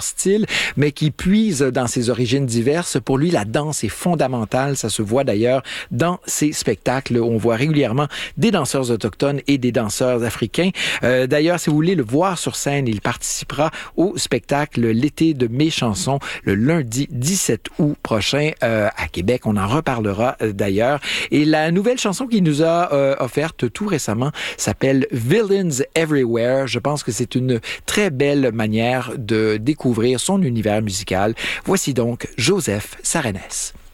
style, mais qui puise dans ses origines diverses. Pour lui, la danse est fondamentale. Ça se voit d'ailleurs dans ses spectacles. On voit régulièrement des danseurs autochtones et des danseurs africains. D'ailleurs, si vous voulez le voir sur scène, il participera au spectacle L'été de mes chansons le lundi 17 août prochain à Québec. On en reparlera d'ailleurs. Et la nouvelle chanson qu'il nous a offerte tout récemment s'appelle Villains Everywhere. Je pense que c'est une très belle manière de découvrir son univers musical. Voici donc Joseph Sarenès.